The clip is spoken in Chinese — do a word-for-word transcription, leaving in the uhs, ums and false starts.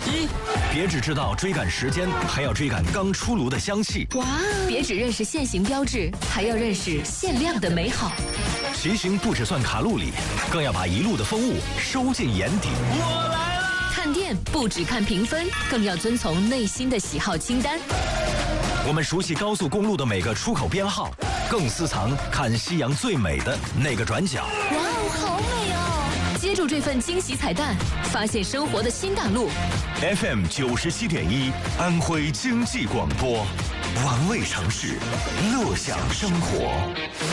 一，别只知道追赶时间，还要追赶刚出炉的香气。 哇！别只认识限行标志，还要认识限量的美好。 骑行不只算卡路里，更要把一路的风物收进眼底。 我来了！ 看店不只看评分，更要遵从内心的喜好清单。 我们熟悉高速公路的每个出口编号，更私藏看夕阳最美的那个转角。 哇哦，好美哦！接住这份惊喜彩蛋，发现生活的新大陆。 F M 九十七点一，安徽经济广播，玩味城市，乐享生活。